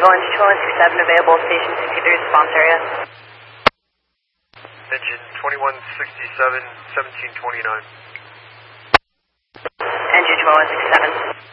Chicago, engine 2167 available, station 63 response area. Engine 2167, 1729. Engine 2167.